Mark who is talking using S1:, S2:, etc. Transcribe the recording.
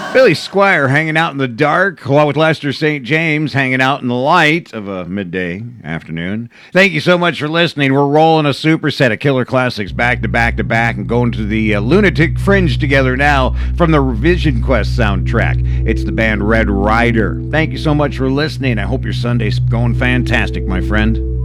S1: Billy Squire hanging out in the dark, along with Lester St. James hanging out in the light of a midday afternoon. Thank you so much for listening. We're rolling a superset of killer classics back to back to back and going to the Lunatic Fringe together now from the Revision Quest soundtrack. It's the band Red Rider. Thank you so much for listening. I hope your Sunday's going fantastic, my friend.